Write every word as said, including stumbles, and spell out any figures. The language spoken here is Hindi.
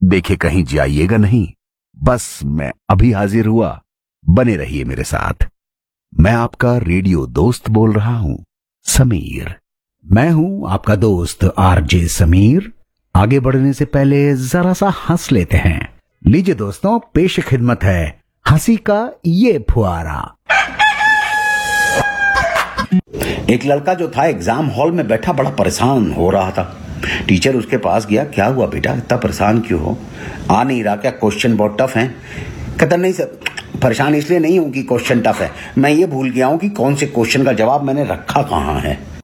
देखे कहीं जाइएगा नहीं, बस मैं अभी हाजिर हुआ, बने रहिए मेरे साथ। मैं आपका रेडियो दोस्त बोल रहा हूं, समीर। मैं हूं आपका दोस्त आरजे समीर। आगे बढ़ने से पहले जरा सा हंस लेते हैं। लीजिए दोस्तों, पेश खिदमत है हंसी का ये फुहारा। एक लड़का जो था एग्जाम हॉल में बैठा बड़ा परेशान हो रहा था। टीचर उसके पास गया, क्या हुआ बेटा, इतना परेशान क्यों हो? आ नहीं रहा क्या? क्वेश्चन बहुत टफ है। कहता नहीं सर, परेशान इसलिए नहीं हूं कि क्वेश्चन टफ है, मैं ये भूल गया हूं कि कौन से क्वेश्चन का जवाब मैंने रखा कहां है।